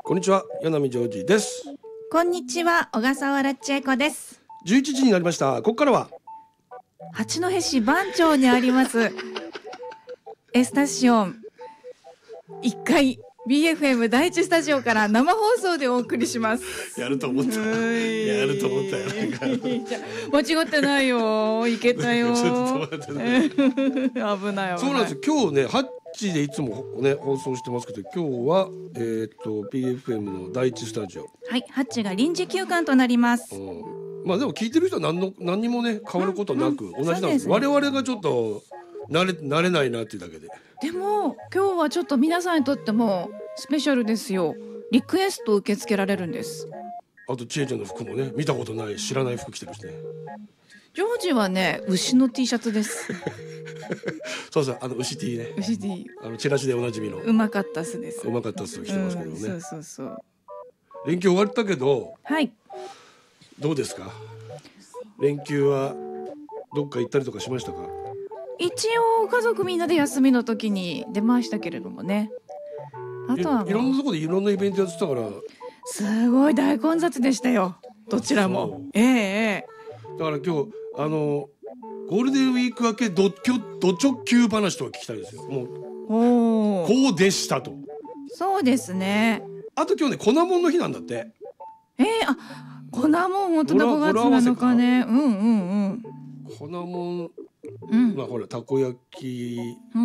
こんにちは、柳ジョージです。 こんにちは、小笠原千恵子です。 11時になりました。ここからは八戸市番町にありますエスタシオン1階 BFM 第一スタジオから生放送でお送りします。 やると思ったやると思ったよ。 間違ってないよ、いけたよ。 ちょっと待ってね。 危ないそうなんですよ。今日ね、ハッチでいつもね放送してますけど、今日はBFM の第一スタジオ。 はい、ハッチが臨時休館となります。 まあでも聞いてる人は何にもね変わることなく同じなんです。我々がちょっと慣れないなっていうだけで。 でも今日はちょっと皆さんにとってもスペシャルですよ。リクエスト受け付けられるんです。 あとちえちゃんの服もね、見たことない知らない服着てるしね。 ジョージはね、牛の T シャツですそうそう、牛 T ね。 牛 T、 チラシでおなじみのうまかったっすです。 うまかったっす着てますけどね。 そう連休終わったけど、 はい、 どうですか。連休はどっか行ったりとかしましたか。 一応家族みんなで休みの時に出ましたけれどもね。あとはいろんなところでいろんなイベントやってたから、 すごい大混雑でしたよ、どちらも。 だから今日ゴールデンウィーク明けド直球話とか聞きたいですよ。もうこうでしたと。 そうですね。 あと今日ね、粉もんの日なんだって。 粉もん本当だ、5月7日ね。 粉もん、まあほらたこ焼き、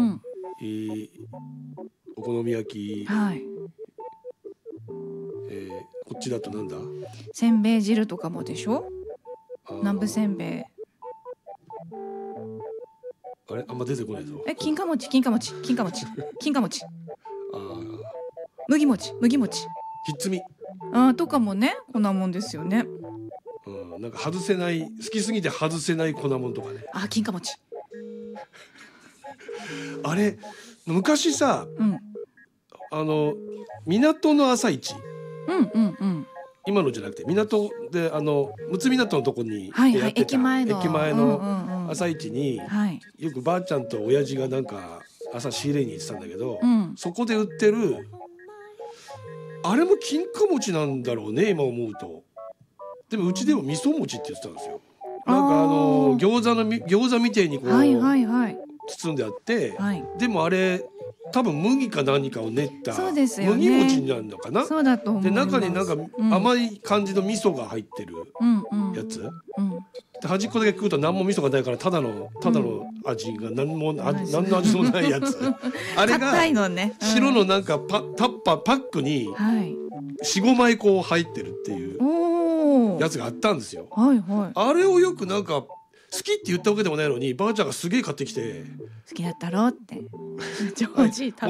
お好み焼き、 はい、 こっちだとなんだ、 せんべい汁とかもでしょ。南部せんべい、 あれあんま出てこないぞ。 金貨餅麦餅ひっつみとかもね、粉もんですよね。 なんか外せない、好きすぎて外せない粉もんとかね。 金貨餅あれ昔さ、港の朝市、今のじゃなくて港で陸奥港のとこにやってた、駅前の朝市に、よくばあちゃんと親父がなんか朝仕入れに行ってたんだけど、そこで売ってるあれも金貨餅なんだろうね、今思うと。でもうちでも味噌餅って言ってたんですよ。なんか餃子みてえにこう包んであって、でもあれ多分麦か何かを練った麦餅になるのかな。 そうだと思います。 で中になんか甘い感じの味噌が入ってるやつ、で端っこだけ食うと何も味噌がないからただの味が何の味もないやつあれが白のなんかパックに 4,5 枚こう入ってるっていうやつがあったんですよ。あれをよくなんか好きって言ったわけでもないのにばあちゃんがすげえ買ってきて、 好きだったろってジョージ食べ